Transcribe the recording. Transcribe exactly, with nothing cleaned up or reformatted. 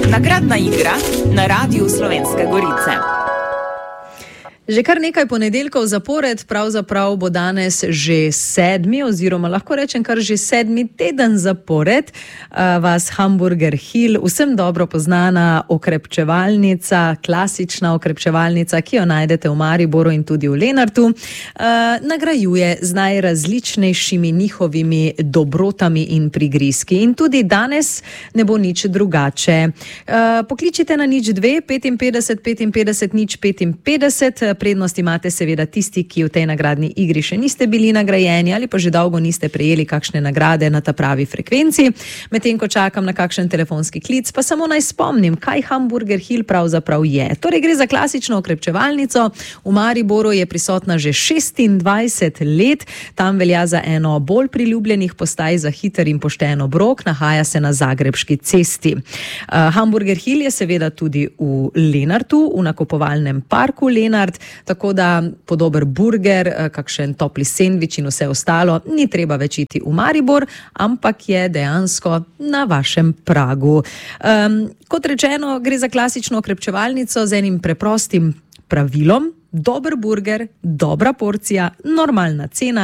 Nagradna igra na Radiu Slovenske Gorice. Že kar nekaj ponedeljkov zapored, pravzaprav bo danes že sedmi, oziroma lahko rečem kar že sedmi teden zapored, vas Hamburger Hill, vsem dobro poznana okrepčevalnica, klasična okrepčevalnica, ki jo najdete v Mariboru in tudi v Lenartu, nagrajuje z najrazličnejšimi njihovimi dobrotami in prigrizki. In tudi danes ne bo nič drugače. Pokličite na nič dve, petinpetdeset, petinpetdeset, nič petinpetdeset. Prednost imate seveda tisti, ki v tej nagradni igri še niste bili nagrajeni ali pa že dolgo niste prejeli kakšne nagrade na ta pravi frekvenci. Medtem ko čakam na kakšen telefonski klic, pa samo naj spomnim, kaj Hamburger Hill pravzaprav je. Torej gre za klasično okrepčevalnico. V Mariboru je prisotna že šestindvajset let. Tam velja za eno bolj priljubljenih postaj za hiter in pošten obrok. Nahaja se na Zagrebški cesti. Uh, Hamburger Hill je seveda tudi v Lenartu, v nakupovalnem parku Lenart. Tako da podober burger, kakšen topli sendvič in vse ostalo ni treba več iti v Maribor, ampak je dejansko na vašem pragu. Um, kot rečeno, gre za klasično okrepčevalnico z enim preprostim pravilom. Dober burger, dobra porcija, normalna cena.